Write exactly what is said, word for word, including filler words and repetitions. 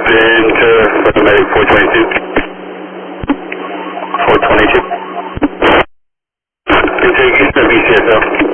Venture, Medic four twenty-two. four twenty-two. Intake Houston, B C S L.